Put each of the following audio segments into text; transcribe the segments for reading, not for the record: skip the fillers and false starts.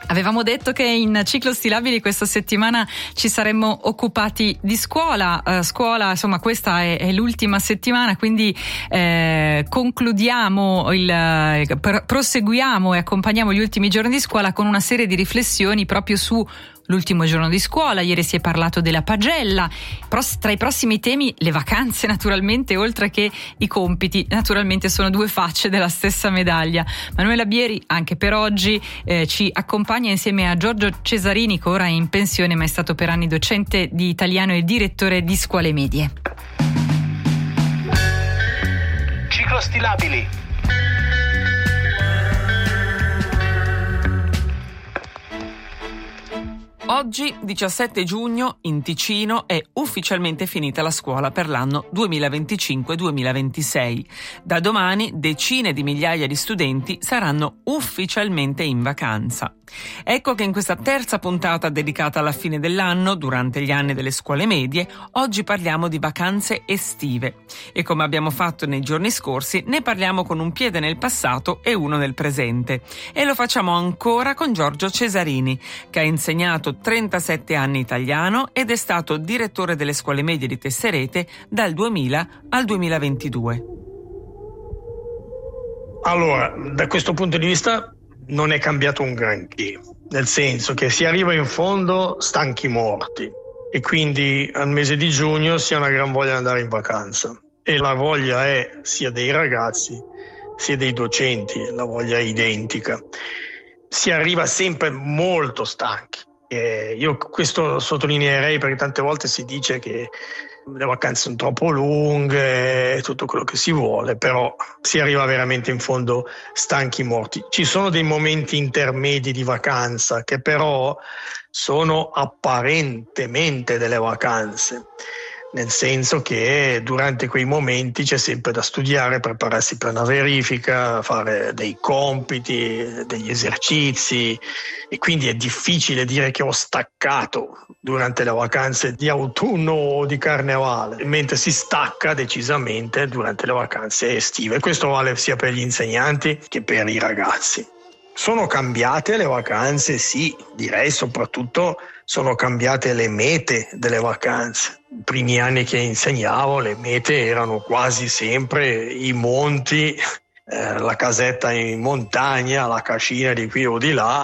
Avevamo detto che in Ciclo Stilabili questa settimana ci saremmo occupati di scuola, insomma questa è l'ultima settimana, quindi concludiamo, proseguiamo e accompagniamo gli ultimi giorni di scuola con una serie di riflessioni proprio su l'ultimo giorno di scuola. Ieri si è parlato della pagella, tra i prossimi temi le vacanze naturalmente, oltre che i compiti, naturalmente sono due facce della stessa medaglia. Manuela Bieri anche per oggi ci accompagna insieme a Giorgio Cesarini, che ora è in pensione ma è stato per anni docente di italiano e direttore di scuole medie. Ciclo Stilabili. Oggi, 17 giugno, in Ticino è ufficialmente finita la scuola per l'anno 2025-2026. Da domani decine di migliaia di studenti saranno ufficialmente in vacanza. Ecco che in questa terza puntata dedicata alla fine dell'anno, durante gli anni delle scuole medie, oggi parliamo di vacanze estive. E come abbiamo fatto nei giorni scorsi, ne parliamo con un piede nel passato e uno nel presente. E lo facciamo ancora con Giorgio Cesarini, che ha insegnato 37 anni italiano ed è stato direttore delle scuole medie di Tesserete dal 2000 al 2022. Allora, da questo punto di vista non è cambiato un granché, nel senso che si arriva in fondo stanchi morti e quindi al mese di giugno si ha una gran voglia di andare in vacanza, e la voglia è sia dei ragazzi sia dei docenti, la voglia è identica. Si arriva sempre molto stanchi. Io questo sottolineerei, perché tante volte si dice che le vacanze sono troppo lunghe e tutto quello che si vuole, però si arriva veramente in fondo stanchi morti. Ci sono dei momenti intermedi di vacanza che però sono apparentemente delle vacanze, nel senso che durante quei momenti c'è sempre da studiare, prepararsi per una verifica, fare dei compiti, degli esercizi, e quindi è difficile dire che ho staccato durante le vacanze di autunno o di carnevale, mentre si stacca decisamente durante le vacanze estive. Questo vale sia per gli insegnanti che per i ragazzi. Sono cambiate le vacanze? Sì, direi soprattutto sono cambiate le mete delle vacanze. I primi anni che insegnavo le mete erano quasi sempre i monti, la casetta in montagna, la cascina di qui o di là.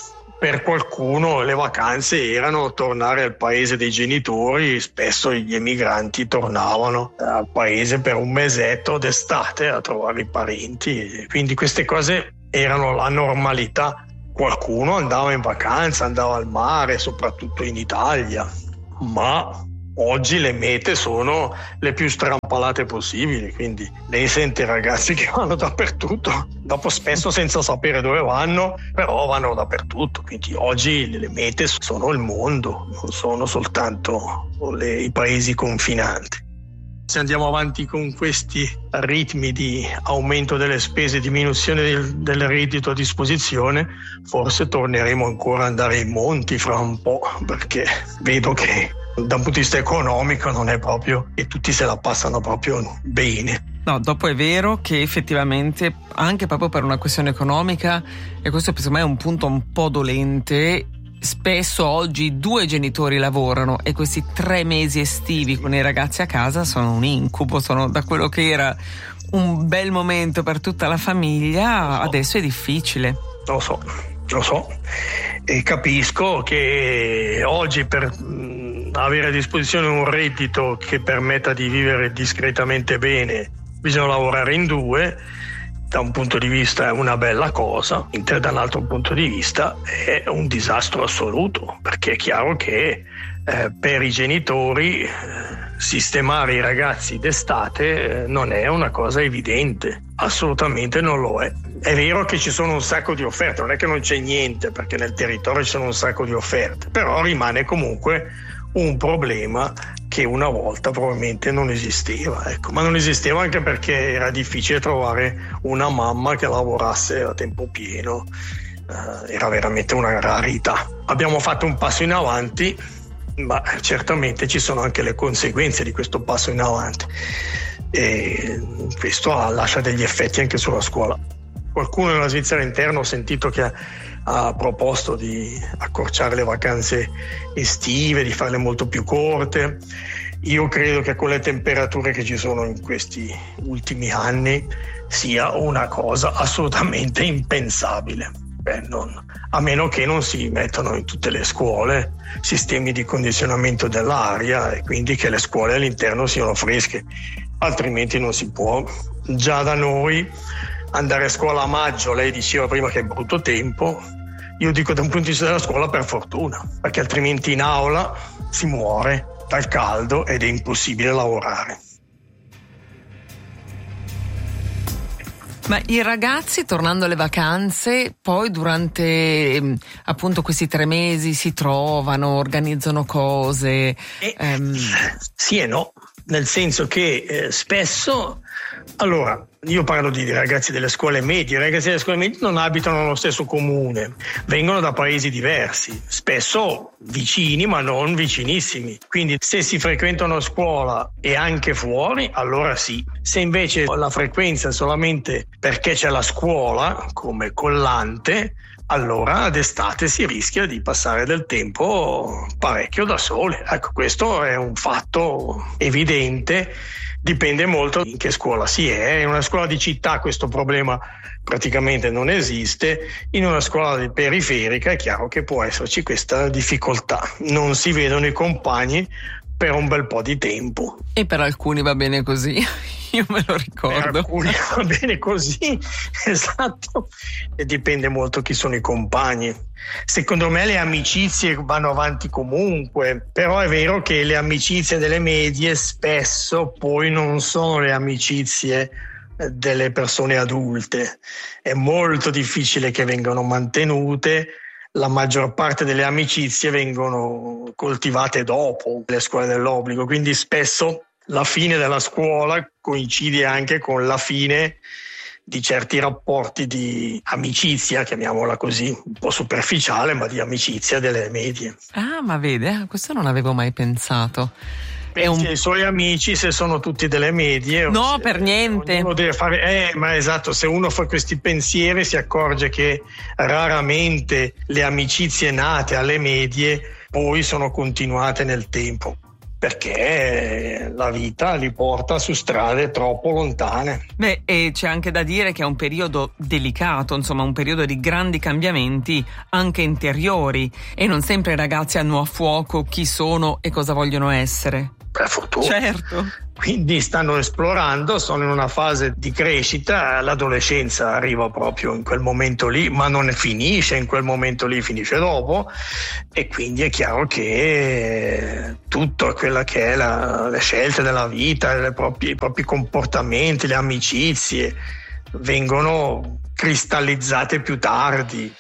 Per qualcuno le vacanze erano tornare al paese dei genitori, spesso gli emigranti tornavano al paese per un mesetto d'estate a trovare i parenti, quindi queste cose erano la normalità. Qualcuno andava in vacanza, andava al mare, soprattutto in Italia, ma oggi le mete sono le più strampalate possibili, quindi lei sente ragazzi che vanno dappertutto, dopo spesso senza sapere dove vanno, però vanno dappertutto. Quindi oggi le mete sono il mondo, non sono soltanto i paesi confinanti. Se andiamo avanti con questi ritmi di aumento delle spese e diminuzione del reddito a disposizione, forse torneremo ancora ad andare ai monti fra un po', perché vedo che da un punto di vista economico non è proprio che tutti se la passano proprio bene. No, dopo è vero che effettivamente anche proprio per una questione economica, e questo secondo me è un punto un po' dolente, spesso oggi 2 genitori lavorano e questi 3 mesi estivi con i ragazzi a casa sono un incubo, sono da quello che era un bel momento per tutta la famiglia, adesso è difficile. Lo so, e capisco che oggi per avere a disposizione un reddito che permetta di vivere discretamente bene bisogna lavorare in 2. Da un punto di vista è una bella cosa, da un altro punto di vista è un disastro assoluto, perché è chiaro che per i genitori sistemare i ragazzi d'estate non è una cosa evidente, assolutamente non lo è. È vero che ci sono un sacco di offerte, non è che non c'è niente, perché nel territorio ci sono un sacco di offerte, però rimane comunque un problema che una volta probabilmente non esisteva, ecco. Ma non esisteva anche perché era difficile trovare una mamma che lavorasse a tempo pieno, era veramente una rarità. Abbiamo fatto un passo in avanti, ma certamente ci sono anche le conseguenze di questo passo in avanti, e questo lascia degli effetti anche sulla scuola. Qualcuno nella Svizzera interna ho sentito che ha proposto di accorciare le vacanze estive, di farle molto più corte. Io credo che con le temperature che ci sono in questi ultimi anni sia una cosa assolutamente impensabile. A meno che non si mettano in tutte le scuole sistemi di condizionamento dell'aria e quindi che le scuole all'interno siano fresche, altrimenti non si può. Già da noi andare a scuola a maggio, lei diceva prima che è brutto tempo, io dico da un punto di vista della scuola per fortuna, perché altrimenti in aula si muore dal caldo ed è impossibile lavorare. Ma i ragazzi, tornando alle vacanze, poi durante appunto questi 3 mesi si trovano, organizzano cose? Sì e no, nel senso che spesso, allora, io parlo di ragazzi delle scuole medie. I ragazzi delle scuole medie non abitano nello stesso comune, vengono da paesi diversi, spesso vicini ma non vicinissimi. Quindi se si frequentano a scuola e anche fuori, allora sì. Se invece la frequenza è solamente perché c'è la scuola come collante, allora d'estate si rischia di passare del tempo parecchio da soli. Ecco, questo è un fatto evidente. Dipende molto in che scuola si è. In una scuola di città questo problema praticamente non esiste, in una scuola periferica è chiaro che può esserci questa difficoltà, non si vedono i compagni per un bel po' di tempo. E per alcuni va bene così, io me lo ricordo. Per alcuni va bene così, esatto, e dipende molto chi sono i compagni. Secondo me le amicizie vanno avanti comunque, però è vero che le amicizie delle medie spesso poi non sono le amicizie delle persone adulte, è molto difficile che vengano mantenute. La maggior parte delle amicizie vengono coltivate dopo le scuole dell'obbligo, quindi spesso la fine della scuola coincide anche con la fine di certi rapporti di amicizia, chiamiamola così, un po' superficiale, ma di amicizia delle medie. Ah, ma vede, questo non avevo mai pensato. Pensi ai suoi amici se sono tutti delle medie? No, per niente. Uno deve fare, ma esatto, se uno fa questi pensieri si accorge che raramente le amicizie nate alle medie poi sono continuate nel tempo, perché la vita li porta su strade troppo lontane. Beh, e c'è anche da dire che è un periodo delicato, insomma un periodo di grandi cambiamenti anche interiori, e non sempre i ragazzi hanno a fuoco chi sono e cosa vogliono essere. Per fortuna. Certo. Quindi stanno esplorando, sono in una fase di crescita, l'adolescenza arriva proprio in quel momento lì, ma non finisce in quel momento lì, finisce dopo, e quindi è chiaro che tutto quella che è le scelte della vita, i propri comportamenti, le amicizie vengono cristallizzate più tardi.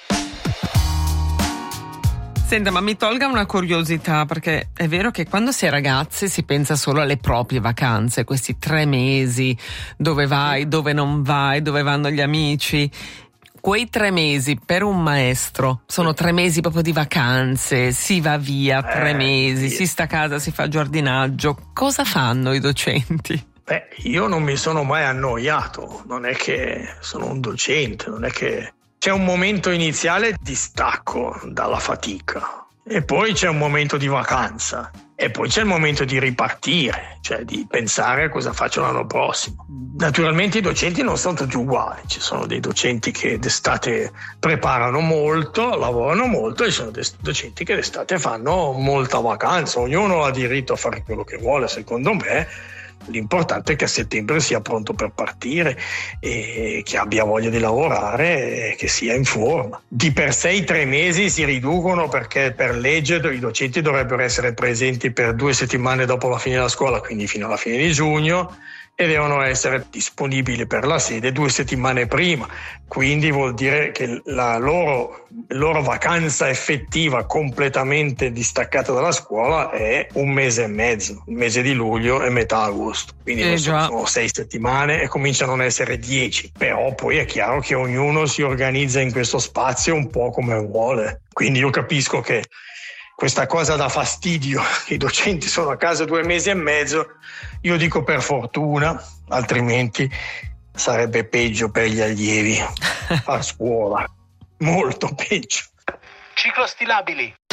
Senta, ma mi tolga una curiosità, perché è vero che quando si è ragazzi si pensa solo alle proprie vacanze, questi 3 mesi, dove vai, dove non vai, dove vanno gli amici. Quei 3 mesi per un maestro sono 3 mesi proprio di vacanze, si va via 3 mesi, si sta a casa, si fa giardinaggio. Cosa fanno i docenti? Io non mi sono mai annoiato, non è che sono un docente, non è che... C'è un momento iniziale di stacco dalla fatica e poi c'è un momento di vacanza e poi c'è il momento di ripartire, cioè di pensare a cosa faccio l'anno prossimo. Naturalmente i docenti non sono tutti uguali, ci sono dei docenti che d'estate preparano molto, lavorano molto, e ci sono dei docenti che d'estate fanno molta vacanza. Ognuno ha diritto a fare quello che vuole, secondo me. L'importante è che a settembre sia pronto per partire e che abbia voglia di lavorare e che sia in forma. Di per sé i 3 mesi si riducono perché per legge i docenti dovrebbero essere presenti per 2 settimane dopo la fine della scuola, quindi fino alla fine di giugno, e devono essere disponibili per la sede 2 settimane prima. Quindi vuol dire che la loro vacanza effettiva completamente distaccata dalla scuola è 1 mese e mezzo, il mese di luglio e metà agosto. Quindi sono 6 settimane e cominciano a non essere 10. Però poi è chiaro che ognuno si organizza in questo spazio un po' come vuole. Quindi io capisco che questa cosa dà fastidio, i docenti sono a casa 2 mesi e mezzo, io dico per fortuna, altrimenti sarebbe peggio per gli allievi. a scuola, molto peggio. Ciclostilabili.